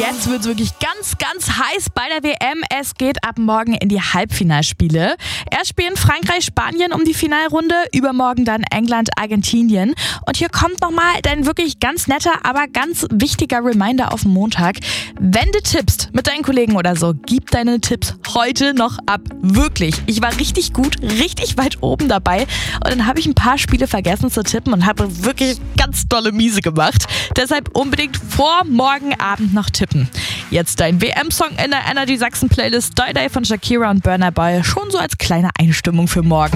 jetzt wird es wirklich ganz, ganz heiß bei der WM. Es geht ab morgen in die Halbfinalspiele. Erst spielen Frankreich, Spanien um die Finalrunde, übermorgen dann England, Argentinien. Und hier kommt nochmal dein wirklich ganz netter, aber ganz wichtiger Reminder auf den Montag. Wenn du tippst mit deinen Kollegen oder so, gib deine Tipps heute noch ab. Wirklich. Ich war richtig gut, richtig weit oben dabei. Und dann habe ich ein paar Spiele vergessen zu tippen und habe wirklich ganz dolle Miese gemacht. Deshalb unbedingt vor morgen Abend noch tippen. Jetzt dein WM-Song in der Energy Sachsen Playlist Die Die von Shakira und Burna Boy. Schon so als kleine Einstimmung für morgen.